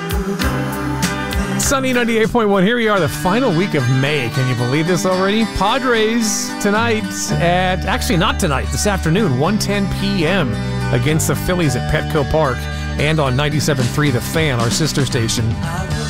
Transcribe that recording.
Sunny 98.1. Here we are, the final week of May. Can you believe this already? Padres tonight at, actually not tonight, this afternoon, 1:10 p.m. against the Phillies at Petco Park and on 97.3 The Fan, our sister station.